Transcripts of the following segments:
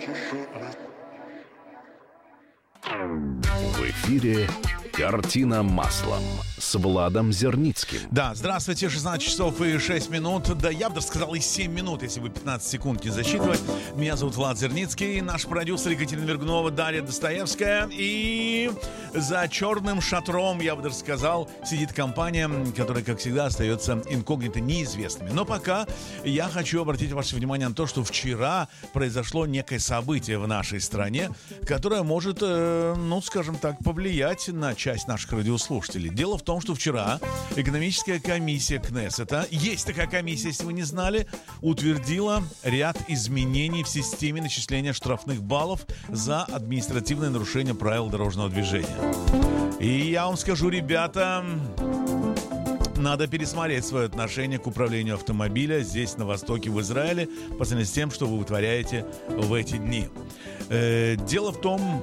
В эфире «Картина маслом» с Владом Зерницким. Да, здравствуйте, 16 часов и 6 минут. Да, я бы даже сказал и 7 минут, если вы 15 секунд не засчитывать. Меня зовут Влад Зерницкий, наш продюсер Екатерина Вергунова, Дарья Достоевская. И за черным шатром, я бы даже сказал, сидит компания, которая, как всегда, остается инкогнито неизвестными. Но пока я хочу обратить ваше внимание на то, что вчера произошло некое событие в нашей стране, которое может, скажем так, повлиять на часть наших радиослушателей. Дело в том, что вчера экономическая комиссия Кнессета, есть такая комиссия, если вы не знали, утвердила ряд изменений в системе начисления штрафных баллов за административное нарушение правил дорожного движения. И я вам скажу, ребята, надо пересмотреть свое отношение к управлению автомобиля здесь, на Востоке, в Израиле, по сравнению с тем, что вы вытворяете в эти дни. Дело в том...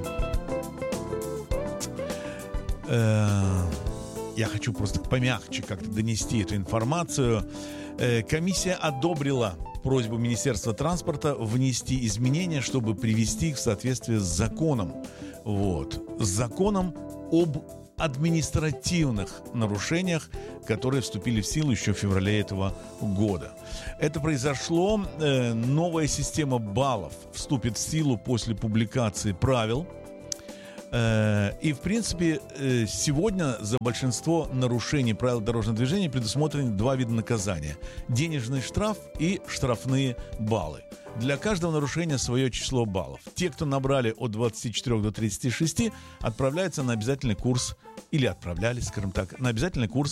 Я хочу просто помягче как-то донести эту информацию. Комиссия одобрила просьбу Министерства транспорта внести изменения, чтобы привести их в соответствие с законом. С законом об административных нарушениях, которые вступили в силу еще в феврале этого года. Это произошло. Новая система баллов вступит в силу после публикации правил. И, в принципе, сегодня за большинство нарушений правил дорожного движения предусмотрены два вида наказания: денежный штраф и штрафные баллы. Для каждого нарушения свое число баллов. Те, кто набрали от 24 до 36, отправляются на обязательный курс, или отправлялись, скажем так, на обязательный курс